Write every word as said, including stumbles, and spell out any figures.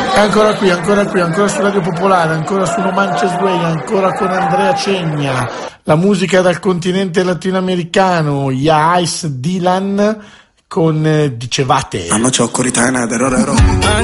È ancora qui, ancora qui, ancora su Radio Popolare, ancora su No Manches Way, ancora con Andrea Cegna. La musica dal continente latinoamericano, Yais Dylan con eh, Dicevate. Hanno cioccoritana, ero, ero.